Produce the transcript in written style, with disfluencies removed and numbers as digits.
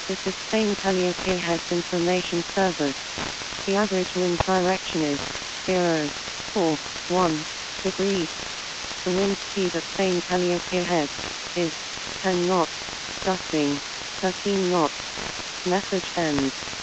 This is Spain Calliope Heads Information Service. The average wind direction is 0.41 degrees. The wind speed at Spain Calliope Heads is 10 knots, gusting 13 knots. Message ends.